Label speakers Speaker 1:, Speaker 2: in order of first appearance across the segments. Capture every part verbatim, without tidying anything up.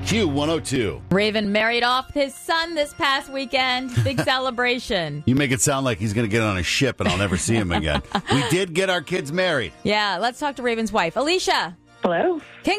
Speaker 1: Q one oh two.
Speaker 2: Raven married off his son this past weekend. Big celebration.
Speaker 1: You make it sound like he's going to get on a ship and I'll never see him again. We did get our kids married.
Speaker 2: Yeah, let's talk to Raven's wife. Alicia.
Speaker 3: Hello.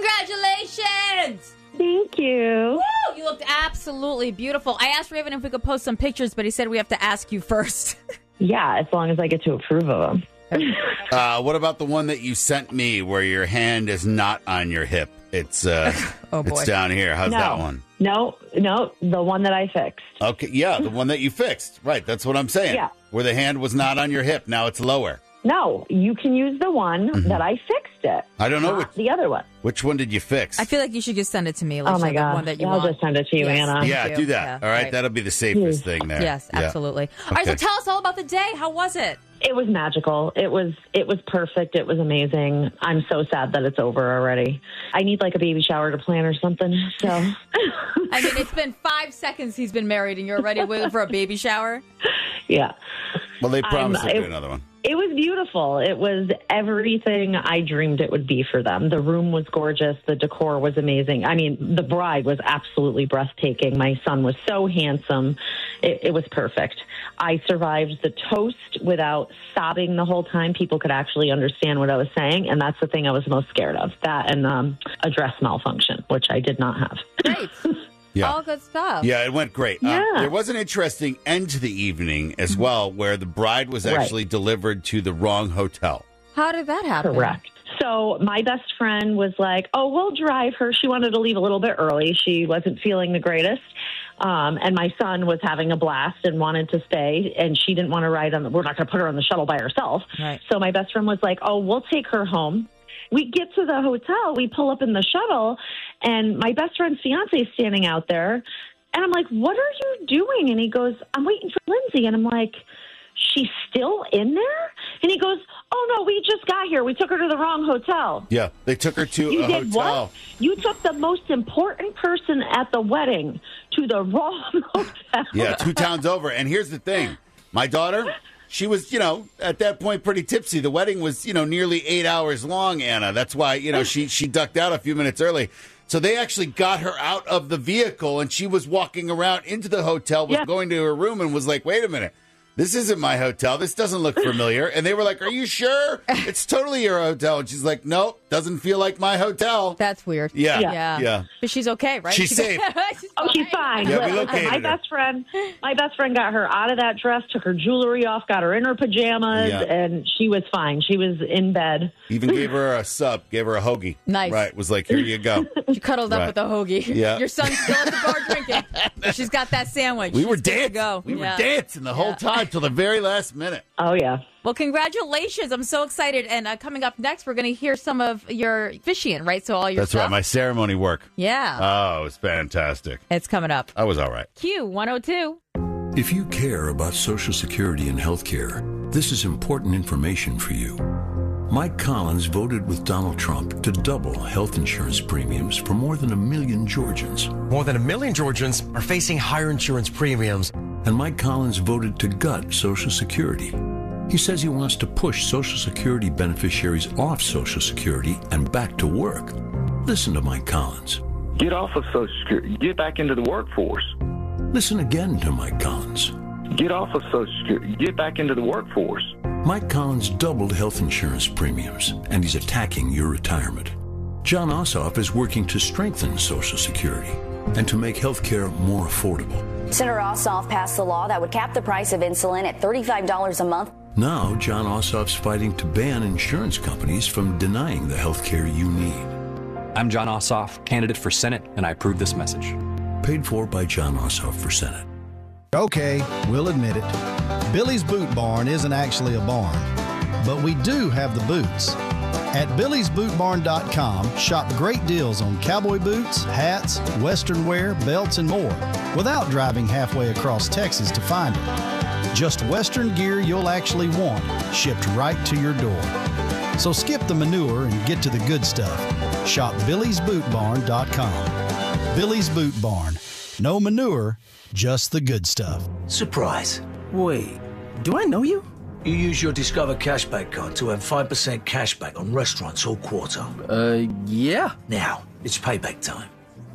Speaker 2: Congratulations.
Speaker 3: Thank you.
Speaker 2: Woo! You looked absolutely beautiful. I asked Raven if we could post some pictures, but he said we have to ask you first.
Speaker 3: Yeah, as long as I get to approve of them.
Speaker 1: Uh, what about the one that you sent me where your hand is not on your hip? It's uh,
Speaker 2: oh boy.
Speaker 1: It's down here. How's
Speaker 3: no.
Speaker 1: that one?
Speaker 3: No, no, the one that I fixed.
Speaker 1: Okay, yeah, the one that you fixed. Right, that's what I'm saying.
Speaker 3: Yeah.
Speaker 1: Where the hand was not on your hip, now it's lower.
Speaker 3: No, you can use the one
Speaker 1: Mm-hmm.
Speaker 3: that I fixed it.
Speaker 1: I don't know
Speaker 3: not
Speaker 1: which,
Speaker 3: the other one.
Speaker 1: which one did you fix?
Speaker 2: I feel like you should just send it to me, Alicia.
Speaker 3: Oh my
Speaker 2: The
Speaker 3: God.
Speaker 2: one that you
Speaker 3: I'll
Speaker 2: want.
Speaker 3: just send it to you,
Speaker 2: Yes.
Speaker 3: Anna.
Speaker 1: yeah,
Speaker 2: you.
Speaker 1: do that.
Speaker 2: Yeah,
Speaker 1: all right,
Speaker 2: right.
Speaker 1: that'll be the safest thing there.
Speaker 2: Yes,
Speaker 1: Yeah.
Speaker 2: absolutely. All right, so
Speaker 1: Okay.
Speaker 2: tell us all about the day. How was it?
Speaker 3: It was magical. It was it was perfect. It was amazing. I'm so sad that it's over already. I need like a baby shower to plan or something. So
Speaker 2: I mean, it's been five seconds he's been married, and you're already waiting for a baby shower?
Speaker 3: yeah.
Speaker 1: Well, they promised
Speaker 3: Um,
Speaker 1: to do
Speaker 3: it-
Speaker 1: another one.
Speaker 3: It was beautiful. It was everything I dreamed it would be for them. The room was gorgeous. The decor was amazing. I mean, the bride was absolutely breathtaking. My son was so handsome. It, it was perfect. I survived the toast without sobbing the whole time. People could actually understand what I was saying, and that's the thing I was most scared of. That and um, a dress malfunction, which I did not have.
Speaker 2: Great.
Speaker 1: Yeah.
Speaker 2: All good stuff.
Speaker 1: Yeah, it went great. Uh,
Speaker 3: Yeah.
Speaker 1: there was an interesting end to the evening as well, where the bride was
Speaker 3: Right.
Speaker 1: actually delivered to the wrong hotel.
Speaker 2: How did that happen?
Speaker 3: Correct. So my best friend was like, oh, we'll drive her. She wanted to leave a little bit early. She wasn't feeling the greatest. Um, and my son was having a blast and wanted to stay. And she didn't want to ride on the, we're not going to put her on the shuttle by herself.
Speaker 2: Right.
Speaker 3: So my best friend was like, oh, we'll take her home. We get to the hotel. We pull up in the shuttle. And my best friend's fiance is standing out there. And I'm like, what are you doing? And he goes, I'm waiting for Lindsay. And I'm like, she's still in there? And he goes, oh, no, we just got here. We took her to the wrong hotel.
Speaker 1: Yeah, they took her to
Speaker 3: You
Speaker 1: a
Speaker 3: did
Speaker 1: hotel.
Speaker 3: what? You took the most important person at the wedding to the wrong hotel.
Speaker 1: Yeah, two towns over. And here's the thing. My daughter, she was, you know, at that point pretty tipsy. The wedding was, you know, nearly eight hours long, Anna. That's why, you know, she, she ducked out a few minutes early. So they actually got her out of the vehicle, and she was walking around into the hotel, was
Speaker 3: Yeah.
Speaker 1: going to her room, and was like, wait a minute. This isn't my hotel. This doesn't look familiar. And they were like, are you sure? It's totally your hotel. And she's like, nope, doesn't feel like my hotel.
Speaker 2: That's weird.
Speaker 1: Yeah.
Speaker 2: Yeah.
Speaker 1: Yeah.
Speaker 2: But she's okay, right?
Speaker 1: She's
Speaker 2: She-
Speaker 1: safe.
Speaker 2: she's
Speaker 3: Oh, she's fine.
Speaker 1: Yeah, we
Speaker 3: Listen,
Speaker 1: located
Speaker 3: my
Speaker 1: her.
Speaker 3: best friend, my best friend got her out of that dress, took her jewelry off, got her in her pajamas,
Speaker 1: Yeah.
Speaker 3: and she was fine. She was in bed.
Speaker 1: Even gave her a sub, gave her a hoagie.
Speaker 2: Nice.
Speaker 1: Right. Was like, here you go.
Speaker 2: She cuddled up
Speaker 1: Right.
Speaker 2: with a hoagie.
Speaker 1: Yeah.
Speaker 2: Your son's still at the bar drinking. But she's got that sandwich.
Speaker 1: We were
Speaker 2: She's good to
Speaker 1: dancing.
Speaker 2: Go.
Speaker 1: We
Speaker 2: Yeah.
Speaker 1: were dancing the whole
Speaker 2: Yeah.
Speaker 1: time till the very last minute.
Speaker 3: Oh, yeah.
Speaker 2: Well, congratulations. I'm so excited. And uh, coming up next, we're going to hear some of your officiant, right? So all your
Speaker 1: That's
Speaker 2: stuff.
Speaker 1: right. My ceremony work.
Speaker 2: Yeah.
Speaker 1: Oh, it was fantastic.
Speaker 2: It's coming up.
Speaker 1: I was all right.
Speaker 2: Q one oh two.
Speaker 4: If you care about Social Security and health care, this is important information for you. Mike Collins voted with Donald Trump to double health insurance premiums for more than a million Georgians.
Speaker 5: More than a million Georgians are facing higher insurance premiums.
Speaker 4: And Mike Collins voted to gut Social Security. He says he wants to push Social Security beneficiaries off Social Security and back to work. Listen to Mike Collins.
Speaker 6: Get off of Social Security. Get back into the workforce.
Speaker 4: Listen again to Mike Collins.
Speaker 6: Get off of Social Security. Get back into the workforce.
Speaker 4: Mike Collins doubled health insurance premiums, and he's attacking your retirement. John Ossoff is working to strengthen Social Security and to make health care more affordable.
Speaker 7: Senator Ossoff passed the law that would cap the price of insulin at thirty-five dollars a month.
Speaker 4: Now, John Ossoff's fighting to ban insurance companies from denying the health care you need.
Speaker 8: I'm John Ossoff, candidate for Senate, and I approve this message.
Speaker 4: Paid for by John Ossoff for Senate.
Speaker 9: Okay, we'll admit it. Billy's Boot Barn isn't actually a barn, but we do have the boots. At Billy's Boot Barn dot com, shop great deals on cowboy boots, hats, western wear, belts, and more without driving halfway across Texas to find it. Just western gear you'll actually want, shipped right to your door. So skip the manure and get to the good stuff. Shop Billy's Boot Barn dot com. Billy's Boot Barn. No manure, just the good stuff.
Speaker 10: Surprise. Wait, do I know you? You use your Discover Cashback card to earn five percent cashback on restaurants all quarter.
Speaker 8: Uh, yeah.
Speaker 10: Now, it's payback time.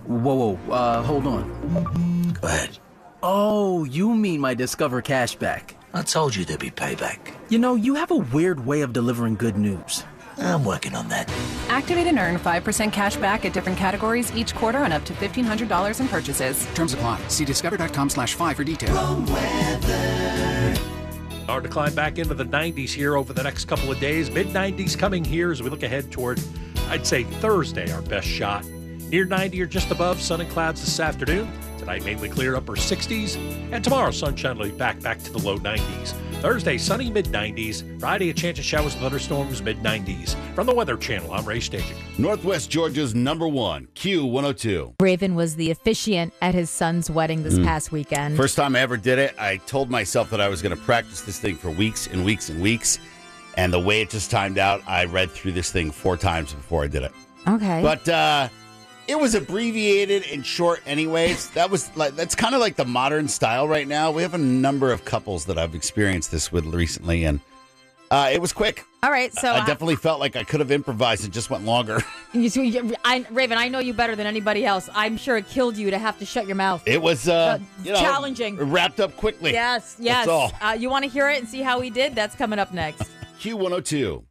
Speaker 10: Whoa, whoa, uh, hold on.
Speaker 6: Go ahead.
Speaker 10: Oh, you mean my Discover cashback.
Speaker 6: I told you there'd be payback.
Speaker 10: You know, you have a weird way of delivering good news.
Speaker 6: I'm working on that.
Speaker 11: Activate and earn five percent cash back at different categories each quarter on up to fifteen hundred dollars in purchases.
Speaker 12: Terms apply. See discover.com slash five for details.
Speaker 13: Hard to climb back into the nineties here over the next couple of days. mid nineties coming here as we look ahead toward, I'd say, Thursday, our best shot. Near ninety or just above, sun and clouds this afternoon. Tonight, mainly clear upper sixties. And tomorrow, sunshine will be back, back to the low nineties. Thursday, sunny mid nineties. Friday, a chance of showers and thunderstorms mid nineties. From the Weather Channel, I'm Ray Stagik.
Speaker 1: Northwest Georgia's number one, Q one oh two.
Speaker 2: Raven was the officiant at his son's wedding this
Speaker 1: Mm.
Speaker 2: past weekend.
Speaker 1: First time I ever did it, I told myself that I was going to practice this thing for weeks and weeks and weeks. And the way it just timed out, I read through this thing four times before I did it.
Speaker 2: Okay.
Speaker 1: But uh, it was abbreviated and short anyways. That was like that's kind of like the modern style right now. We have a number of couples that I've experienced this with recently, and uh, it was quick.
Speaker 2: All right, so
Speaker 1: I definitely felt like I could have improvised and just went longer.
Speaker 2: You, you- I, Raven, I know you better than anybody else. I'm sure it killed you to have to shut your mouth.
Speaker 1: It was uh, you know,
Speaker 2: challenging.
Speaker 1: wrapped up quickly.
Speaker 2: Yes, yes.
Speaker 1: That's all.
Speaker 2: Uh, you want to hear it and see how we did? That's coming up next.
Speaker 1: Q one oh two.